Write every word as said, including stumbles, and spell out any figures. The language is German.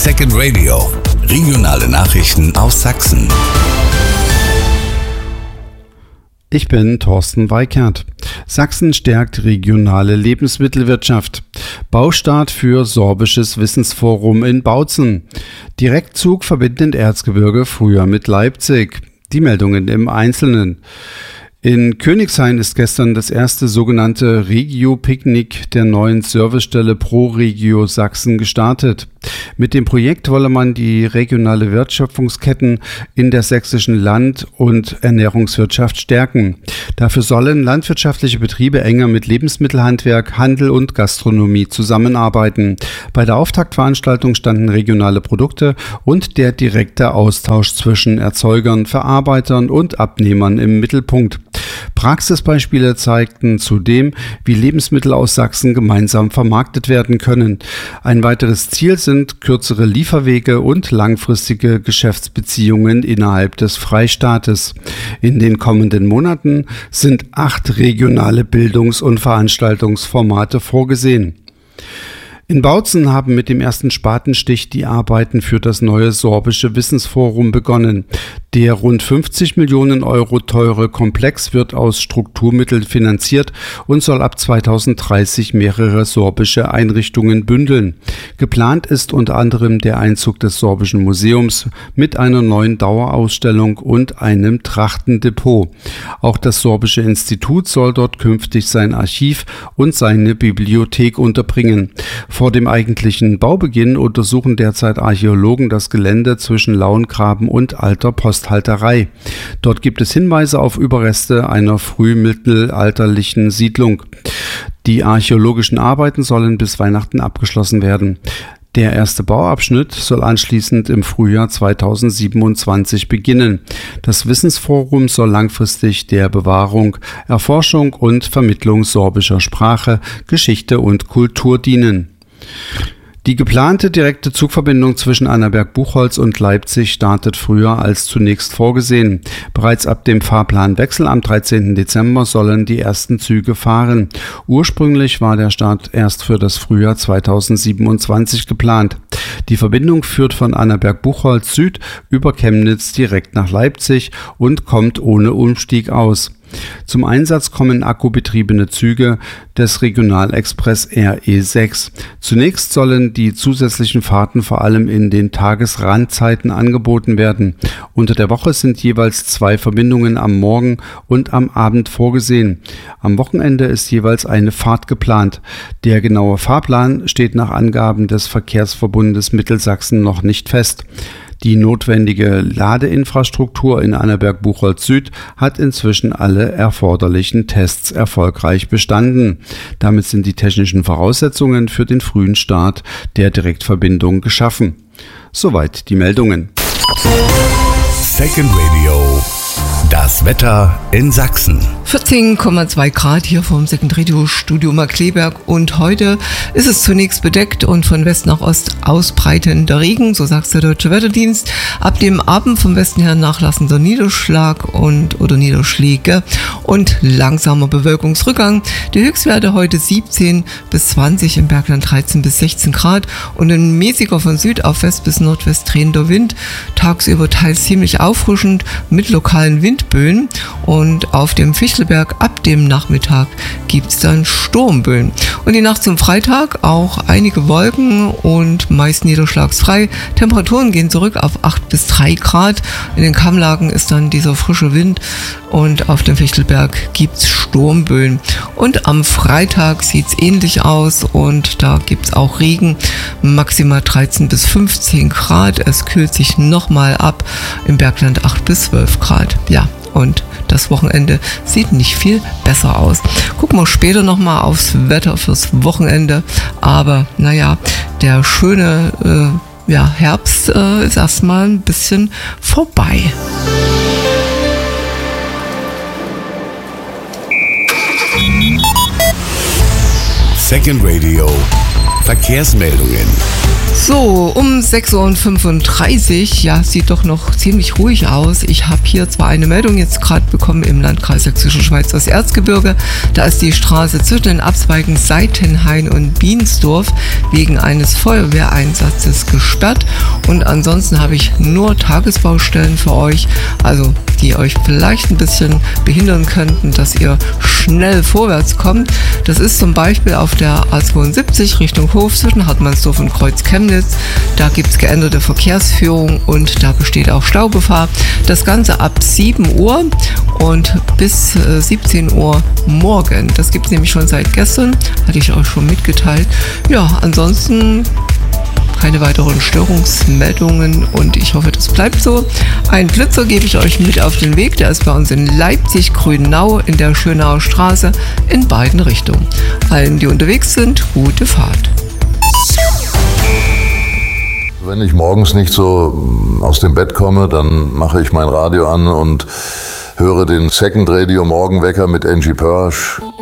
Second Radio, regionale Nachrichten aus Sachsen. Ich bin Thorsten Weikert. Sachsen stärkt regionale Lebensmittelwirtschaft. Baustart für Sorbisches Wissensforum in Bautzen. Direktzug verbindet Erzgebirge früher mit Leipzig. Die Meldungen im Einzelnen. In Königshain ist gestern das erste sogenannte Regio-Picknick der neuen Servicestelle ProRegio Sachsen gestartet. Mit dem Projekt wolle man die regionale Wertschöpfungsketten in der sächsischen Land- und Ernährungswirtschaft stärken. Dafür sollen landwirtschaftliche Betriebe enger mit Lebensmittelhandwerk, Handel und Gastronomie zusammenarbeiten. Bei der Auftaktveranstaltung standen regionale Produkte und der direkte Austausch zwischen Erzeugern, Verarbeitern und Abnehmern im Mittelpunkt. Praxisbeispiele zeigten zudem, wie Lebensmittel aus Sachsen gemeinsam vermarktet werden können. Ein weiteres Ziel sind kürzere Lieferwege und langfristige Geschäftsbeziehungen innerhalb des Freistaates. In den kommenden Monaten sind acht regionale Bildungs- und Veranstaltungsformate vorgesehen. In Bautzen haben mit dem ersten Spatenstich die Arbeiten für das neue Sorbische Wissensforum begonnen. Der rund fünfzig Millionen Euro teure Komplex wird aus Strukturmitteln finanziert und soll ab zweitausenddreißig mehrere sorbische Einrichtungen bündeln. Geplant ist unter anderem der Einzug des Sorbischen Museums mit einer neuen Dauerausstellung und einem Trachtendepot. Auch das Sorbische Institut soll dort künftig sein Archiv und seine Bibliothek unterbringen. Vor dem eigentlichen Baubeginn untersuchen derzeit Archäologen das Gelände zwischen Lauengraben und alter Posthalterei. Dort gibt es Hinweise auf Überreste einer frühmittelalterlichen Siedlung. Die archäologischen Arbeiten sollen bis Weihnachten abgeschlossen werden. Der erste Bauabschnitt soll anschließend im Frühjahr zweitausendsiebenundzwanzig beginnen. Das Wissensforum soll langfristig der Bewahrung, Erforschung und Vermittlung sorbischer Sprache, Geschichte und Kultur dienen. Die geplante direkte Zugverbindung zwischen Annaberg-Buchholz und Leipzig startet früher als zunächst vorgesehen. Bereits ab dem Fahrplanwechsel am dreizehnten Dezember sollen die ersten Züge fahren. Ursprünglich war der Start erst für das Frühjahr zweitausendsiebenundzwanzig geplant. Die Verbindung führt von Annaberg-Buchholz Süd über Chemnitz direkt nach Leipzig und kommt ohne Umstieg aus. Zum Einsatz kommen akkubetriebene Züge des Regionalexpress R E sechs. Zunächst sollen die zusätzlichen Fahrten vor allem in den Tagesrandzeiten angeboten werden. Unter der Woche sind jeweils zwei Verbindungen am Morgen und am Abend vorgesehen. Am Wochenende ist jeweils eine Fahrt geplant. Der genaue Fahrplan steht nach Angaben des Verkehrsverbundes Mittelsachsen noch nicht fest. Die notwendige Ladeinfrastruktur in Annaberg-Buchholz Süd hat inzwischen alle erforderlichen Tests erfolgreich bestanden. Damit sind die technischen Voraussetzungen für den frühen Start der Direktverbindung geschaffen. Soweit die Meldungen. Second Radio. Das Wetter in Sachsen. vierzehn Komma zwei Grad hier vom Second Radio Studio Markkleeberg und heute ist es zunächst bedeckt und von West nach Ost ausbreitender Regen, so sagt der Deutsche Wetterdienst. Ab dem Abend vom Westen her nachlassender Niederschlag und oder Niederschläge und langsamer Bewölkungsrückgang. Die Höchstwerte heute siebzehn bis zwanzig, im Bergland dreizehn bis sechzehn Grad und ein mäßiger von Süd auf West bis Nordwest drehender Wind. Tagsüber teils ziemlich auffrischend mit lokalen Windböen und auf dem Fichtelberg ab dem Nachmittag gibt es dann Sturmböen. Und die Nacht zum Freitag auch einige Wolken und meist niederschlagsfrei. Temperaturen gehen zurück auf acht bis drei Grad. In den Kammlagen ist dann dieser frische Wind und auf dem Fichtelberg gibt es Sturmböen. Und am Freitag sieht es ähnlich aus und da gibt es auch Regen. Maximal dreizehn bis fünfzehn Grad. Es kühlt sich nochmal ab. Im Bergland acht bis zwölf Grad. Ja, und das Wochenende sieht nicht viel besser aus. Gucken wir später nochmal aufs Wetter fürs Wochenende. Aber naja, der schöne äh, ja, Herbst äh, ist erstmal ein bisschen vorbei. Second Radio. Verkehrsmeldungen. So, um sechs Uhr fünfunddreißig, ja, sieht doch noch ziemlich ruhig aus. Ich habe hier zwar eine Meldung jetzt gerade bekommen im Landkreis Sächsische Schweiz, das Erzgebirge. Da ist die Straße zwischen den Abzweigen Seitenhain und Biensdorf wegen eines Feuerwehreinsatzes gesperrt. Und ansonsten habe ich nur Tagesbaustellen für euch, also die euch vielleicht ein bisschen behindern könnten, dass ihr schnell vorwärts kommt. Das ist zum Beispiel auf der A zweiundsiebzig Richtung Hof zwischen Hartmannsdorf und Kreuz-Chemnitz. Da gibt es geänderte Verkehrsführung und da besteht auch Staugefahr. Das Ganze ab sieben Uhr und bis äh, siebzehn Uhr morgen. Das gibt es nämlich schon seit gestern, hatte ich euch schon mitgeteilt. Ja, ansonsten keine weiteren Störungsmeldungen und ich hoffe, das bleibt so. Einen Blitzer gebe ich euch mit auf den Weg, der ist bei uns in Leipzig-Grünau in der Schönauer Straße in beiden Richtungen. Allen, die unterwegs sind, gute Fahrt. Wenn ich morgens nicht so aus dem Bett komme, dann mache ich mein Radio an und höre den Second Radio Morgenwecker mit Angie Pörsch